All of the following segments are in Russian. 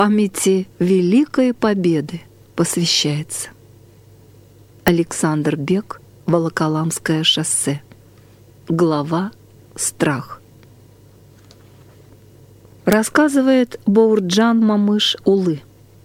Памяти Великой Победы посвящается. Александр Бек, Волоколамское шоссе. Глава «Страх». Рассказывает Боурджан Мамыш-Улы.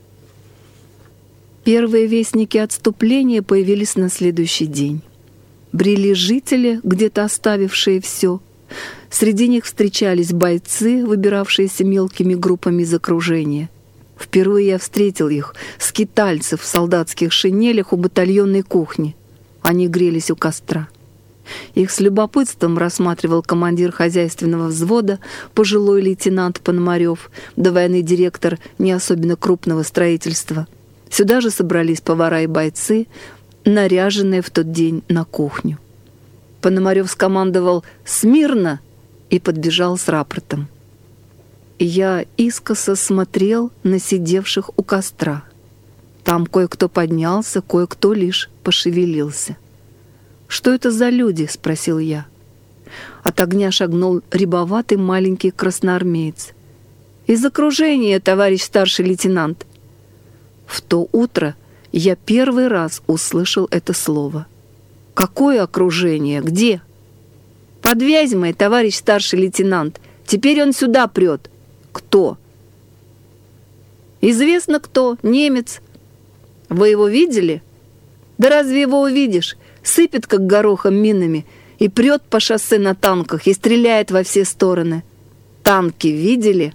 Первые вестники отступления появились на следующий день. Брели жители, где-то оставившие все. Среди них встречались бойцы, выбиравшиеся мелкими группами из окружения. Впервые я встретил их, скитальцев в солдатских шинелях у батальонной кухни. Они грелись у костра. Их с любопытством рассматривал командир хозяйственного взвода, пожилой лейтенант Пономарев, да военный директор не особенно крупного строительства. Сюда же собрались повара и бойцы, наряженные в тот день на кухню. Пономарев скомандовал «Смирно!» и подбежал с рапортом. Я искоса смотрел на сидевших у костра. Там кое-кто поднялся, кое-кто лишь пошевелился. «Что это за люди?» — спросил я. От огня шагнул рябоватый маленький красноармеец. «Из окружения, товарищ старший лейтенант!» В то утро я первый раз услышал это слово. «Какое окружение? Где?» «Под Вязьмой, товарищ старший лейтенант. Теперь он сюда прет». «Кто?» «Известно кто. Немец». «Вы его видели?» «Да разве его увидишь? Сыпет, как горохом, минами, и прет по шоссе на танках, и стреляет во все стороны. Танки видели?»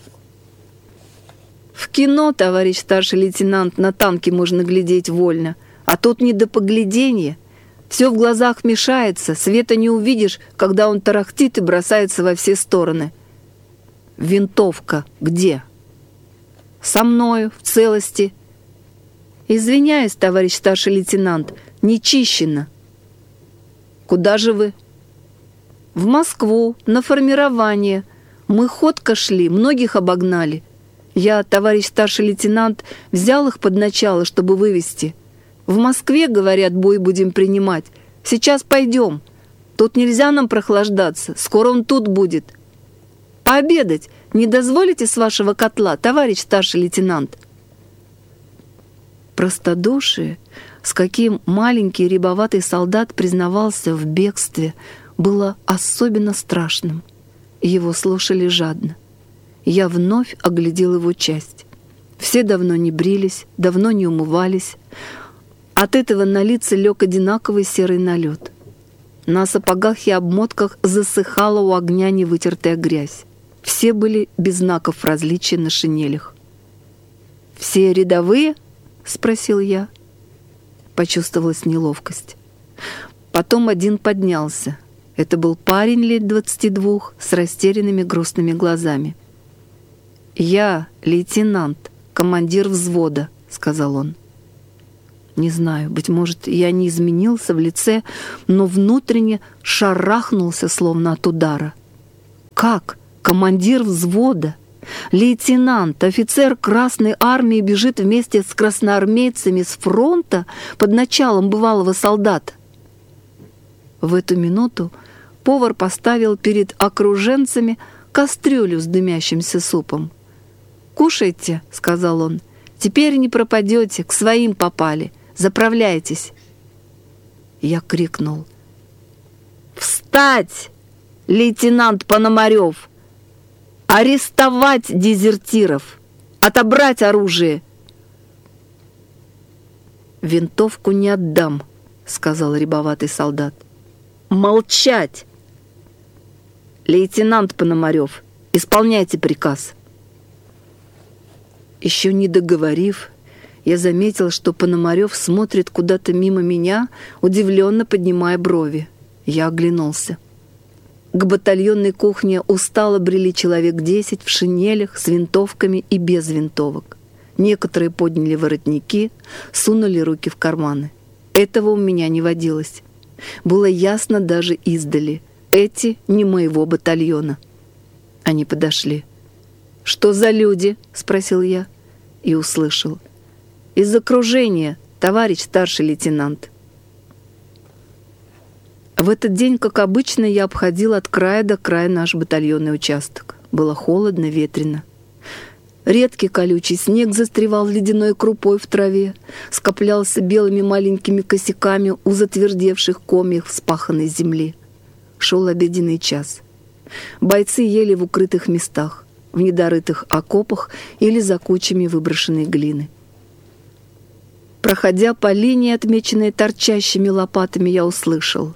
«В кино, товарищ старший лейтенант, на танки можно глядеть вольно, а тут не до погляденья. Все в глазах мешается, света не увидишь, когда он тарахтит и бросается во все стороны». «Винтовка где?» «Со мною, в целости». «Извиняюсь, товарищ старший лейтенант, не чищено». «Куда же вы?» «В Москву, на формирование. Мы ходко шли, многих обогнали. Я, товарищ старший лейтенант, взял их под начало, чтобы вывести. В Москве, говорят, бой будем принимать. Сейчас пойдем. Тут нельзя нам прохлаждаться, скоро он тут будет. Пообедать не дозволите с вашего котла, товарищ старший лейтенант?» Простодушие, с каким маленький рябоватый солдат признавался в бегстве, было особенно страшным. Его слушали жадно. Я вновь оглядел его часть. Все давно не брились, давно не умывались. От этого на лица лег одинаковый серый налет. На сапогах и обмотках засыхала у огня невытертая грязь. Все были без знаков различия на шинелях. «Все рядовые?» — спросил я. Почувствовалась неловкость. Потом один поднялся. Это был парень лет 22 с растерянными грустными глазами. «Я лейтенант, командир взвода», — сказал он. Не знаю, быть может, я не изменился в лице, но внутренне шарахнулся, словно от удара. «Как? Командир взвода? Лейтенант, офицер Красной Армии бежит вместе с красноармейцами с фронта под началом бывалого солдата?» В эту минуту повар поставил перед окруженцами кастрюлю с дымящимся супом. «Кушайте», — сказал он, — «теперь не пропадете, к своим попали. Заправляйтесь». Я крикнул: «Встать, лейтенант Пономарев! Арестовать дезертиров! Отобрать оружие!» «Винтовку не отдам», — сказал рябоватый солдат. «Молчать! Лейтенант Пономарев, исполняйте приказ». Еще не договорив, я заметил, что Пономарев смотрит куда-то мимо меня, удивленно поднимая брови. Я оглянулся. К батальонной кухне устало брели человек 10 в шинелях, с винтовками и без винтовок. Некоторые подняли воротники, сунули руки в карманы. Этого у меня не водилось. Было ясно даже издали. Эти не моего батальона. Они подошли. «Что за люди?» — спросил я. И услышал: «Из окружения, товарищ старший лейтенант». В этот день, как обычно, я обходил от края до края наш батальонный участок. Было холодно, ветрено. Редкий колючий снег застревал ледяной крупой в траве, скоплялся белыми маленькими косяками у затвердевших комьев вспаханной земли. Шел обеденный час. Бойцы ели в укрытых местах, в недорытых окопах или за кучами выброшенной глины. Проходя по линии, отмеченной торчащими лопатами, я услышал: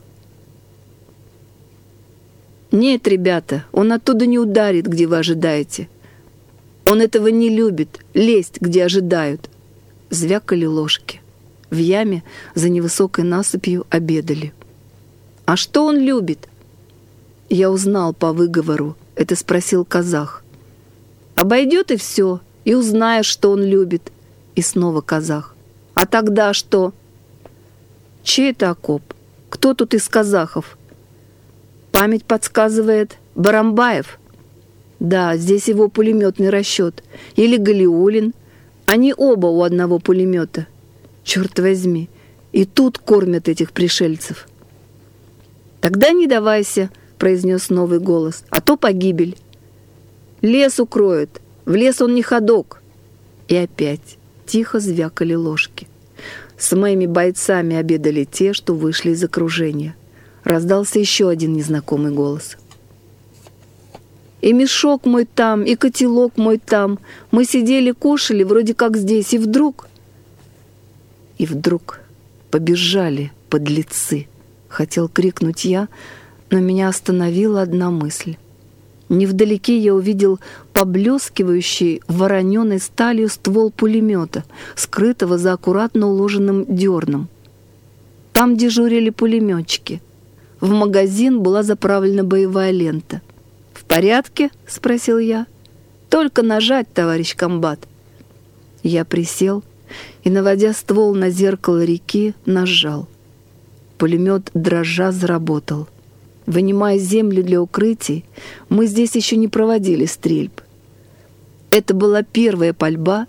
«Нет, ребята, он оттуда не ударит, где вы ожидаете. Он этого не любит, лезть, где ожидают». Звякали ложки. В яме за невысокой насыпью обедали. «А что он любит?» Я узнал по выговору. Это спросил казах. «Обойдет и все, и узнаешь, что он любит». И снова казах. «А тогда что?» «Чей это окоп? Кто тут из казахов?» «Память подсказывает, Барамбаев». «Да, здесь его пулеметный расчет. Или Галиулин. Они оба у одного пулемета. Черт возьми, и тут кормят этих пришельцев». «Тогда не давайся», — произнес новый голос, — «а то погибель». «Лес укроет. В лес он не ходок». И опять тихо звякали ложки. С моими бойцами обедали те, что вышли из окружения. Раздался еще один незнакомый голос. «И мешок мой там, и котелок мой там. Мы сидели, кушали, вроде как здесь, и вдруг...» И вдруг побежали подлецы. Хотел крикнуть я, но меня остановила одна мысль. Невдалеке я увидел поблескивающий вороненой сталью ствол пулемета, скрытого за аккуратно уложенным дерном. Там дежурили пулеметчики. В магазин была заправлена боевая лента. «В порядке?» — спросил я. «Только нажать, товарищ комбат». Я присел и, наводя ствол на зеркало реки, нажал. Пулемет дрожа заработал. Вынимая землю для укрытий, мы здесь еще не проводили стрельб. Это была первая пальба